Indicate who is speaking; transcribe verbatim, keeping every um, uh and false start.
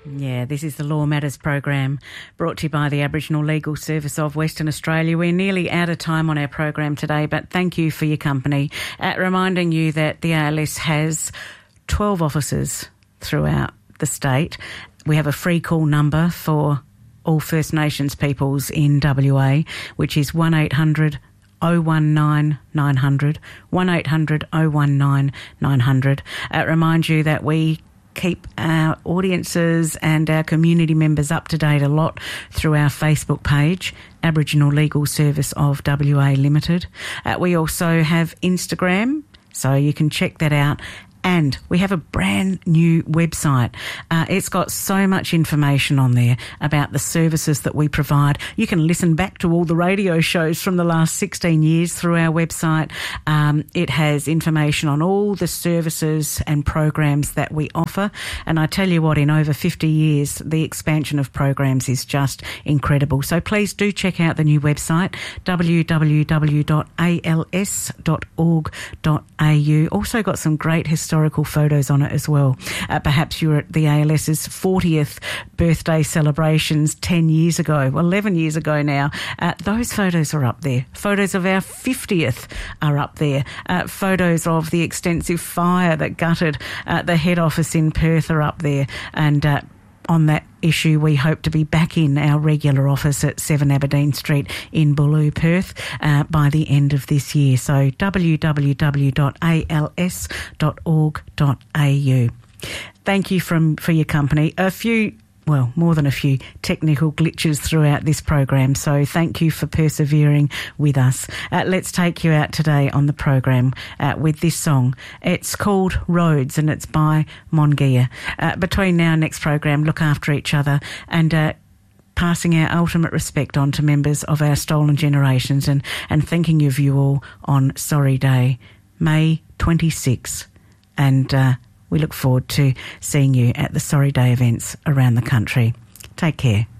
Speaker 1: Yeah, this is the Law Matters program brought to you by the Aboriginal Legal Service of Western Australia. We're nearly out of time on our program today, but thank you for your company. Uh, reminding you that the A L S has twelve offices throughout the state. We have a free call number for all First Nations peoples in W A, which is one eight hundred oh one nine nine hundred, one eight hundred oh one nine nine hundred. Uh, remind you that we keep our audiences and our community members up to date a lot through our Facebook page, Aboriginal Legal Service of W A Limited. Uh, we also have Instagram, so you can check that out. And we have a brand new website. Uh, it's got so much information on there about the services that we provide. You can listen back to all the radio shows from the last sixteen years through our website. Um, it has information on all the services and programs that we offer. And I tell you what, in over fifty years, the expansion of programs is just incredible. So please do check out the new website, w w w dot a l s dot org dot a u. Also got some great historical historical photos on it as well. Uh, perhaps you were at the ALS's fortieth birthday celebrations ten years ago, well, eleven years ago now. Uh, those photos are up there. Photos of our fiftieth are up there. Uh, photos of the extensive fire that gutted uh, the head office in Perth are up there. And uh, on that issue, we hope to be back in our regular office at seven Aberdeen Street in Boolloo, Perth, uh, by the end of this year. So w w w dot a l s dot org dot a u. Thank you from, for your company. A few, well, more than a few technical glitches throughout this program, so thank you for persevering with us. Uh, let's take you out today on the program uh, with this song. It's called Roads and it's by Mongia. Uh, between now and next program, look after each other and uh, passing our ultimate respect on to members of our stolen generations and, and thinking of you all on Sorry Day, May twenty-sixth. And uh, we look forward to seeing you at the Sorry Day events around the country. Take care.